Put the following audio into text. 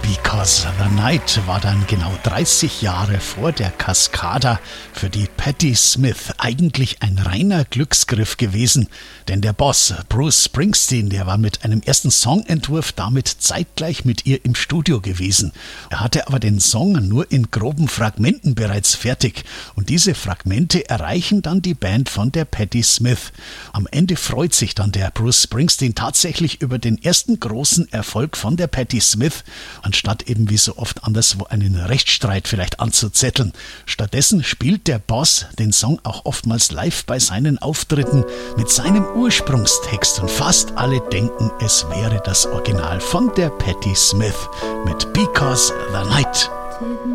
Because the Night war dann genau 30 Jahre vor der Cascada für die Patti Smith eigentlich ein reiner Glücksgriff gewesen, denn der Boss Bruce Springsteen, der war mit einem ersten Songentwurf damit zeitgleich mit ihr im Studio gewesen. Er hatte aber den Song nur in groben Fragmenten bereits fertig und diese Fragmente erreichen dann die Band von der Patti Smith. Am Ende freut sich dann der Bruce Springsteen tatsächlich über den ersten großen Erfolg von der Patti Smith, anstatt eben wie so oft anderswo einen Rechtsstreit vielleicht anzuzetteln. Stattdessen spielt der Boss den Song auch oftmals live bei seinen Auftritten mit seinem Ursprungstext und fast alle denken, es wäre das Original von der Patti Smith mit Because the Night.